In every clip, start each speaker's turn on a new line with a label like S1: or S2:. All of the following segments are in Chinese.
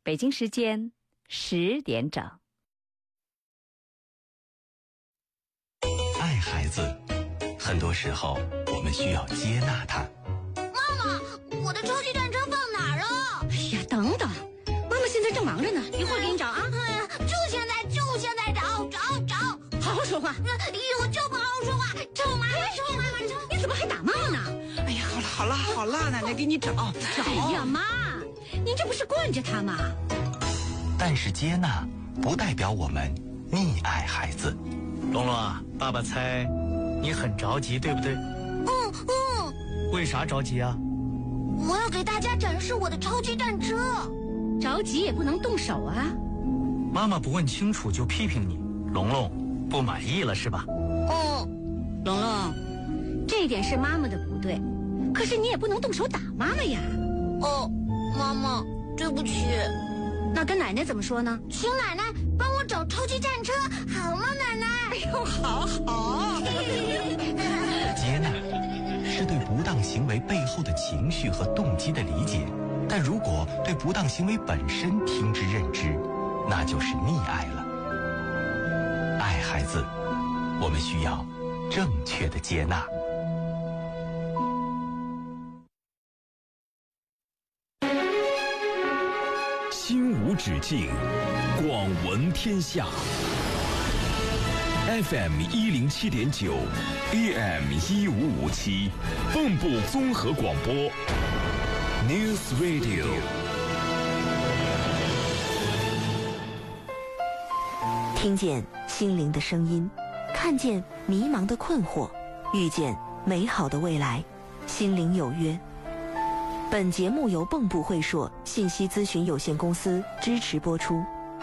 S1: 北京时间10点整。
S2: 爱孩子，很多时候我们需要接纳他。
S3: 妈妈，我的超级战车放哪儿了？
S4: 哎呀，等等，妈妈现在正忙着呢，一会儿给你找啊。
S3: 哎呀，就现在找，
S4: 好好说话。
S3: 我就不好好说话，臭妈妈，
S4: 你怎么还打妈妈呢？
S5: 哎呀，好了，奶奶给你找。
S4: 哎呀，妈，你这不是惯着他吗？
S2: 但是接纳不代表我们溺爱孩子。
S6: 龙龙啊，爸爸猜你很着急，对不对？为啥着急啊？
S3: 我要给大家展示我的超级战车。
S4: 着急也不能动手啊。
S6: 妈妈不问清楚就批评你，龙龙不满意了是吧？
S4: 龙龙，这一点是妈妈的不对，可是你也不能动手打妈妈呀。
S3: 妈妈，对不起。
S4: 那跟奶奶怎么说呢？
S3: 请奶奶帮我找超级战车，好吗，奶奶？
S5: 哎呦，好。
S2: 接纳是对不当行为背后的情绪和动机的理解，但如果对不当行为本身听之任之，那就是溺爱了。爱孩子，我们需要正确的接纳。
S7: 心无止境，广闻天下。FM 107.9 AM 1557，蚌埠综合广播 News Radio。
S8: 听见心灵的声音，看见迷茫的困惑，遇见美好的未来。心灵有约。本节目由蚌埠会硕信息咨询有限公司支持播出。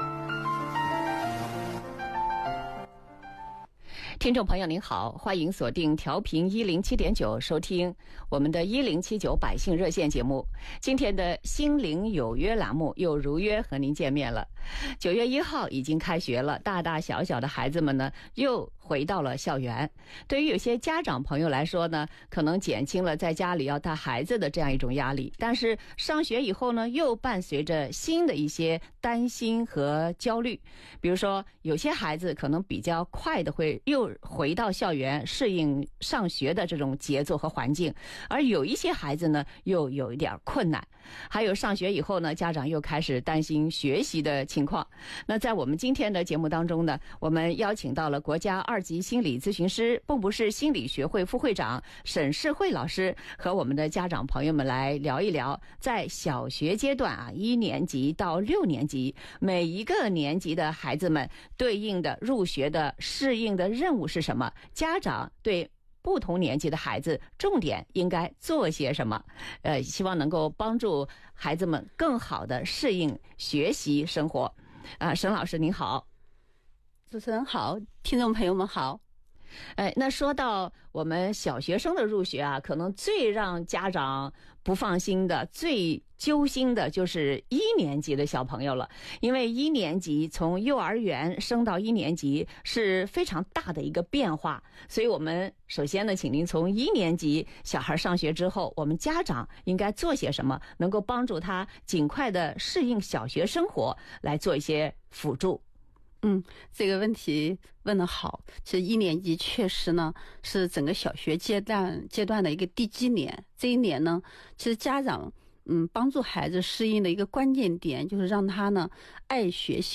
S1: 听众朋友您好，欢迎锁定调频107.9收听我们的1079百姓热线节目。今天的心灵有约栏目又如约和您见面了。9月1号已经开学了，大大小小的孩子们呢又回到了校园。对于有些家长朋友来说呢，可能减轻了在家里要带孩子的这样一种压力，但是上学以后呢，又伴随着新的一些担心和焦虑。比如说有些孩子可能比较快的会又回到校园适应上学的这种节奏和环境，而有一些孩子呢又有一点困难。还有上学以后呢，家长又开始担心学习的情况。那在我们今天的节目当中呢，我们邀请到了国家2级心理咨询师、蚌埠市心理学会副会长沈世慧老师，和我们的家长朋友们来聊一聊，在小学阶段1年级到6年级，每一个年级的孩子们对应的入学的适应的任务是什么？家长对不同年纪的孩子重点应该做些什么？希望能够帮助孩子们更好的适应学习生活。沈老师您好。
S9: 主持人好，听众朋友们好。
S1: 那说到我们小学生的入学可能最让家长不放心的、最揪心的就是1年级的小朋友了。因为1年级从幼儿园升到1年级是非常大的一个变化，所以我们首先呢，请您从1年级小孩上学之后，我们家长应该做些什么，能够帮助他尽快的适应小学生活，来做一些辅助。
S9: 这个问题问得好。其实1年级确实呢是整个小学阶段的一个地基年。这一年呢，其实家长帮助孩子适应的一个关键点就是让他呢爱学习。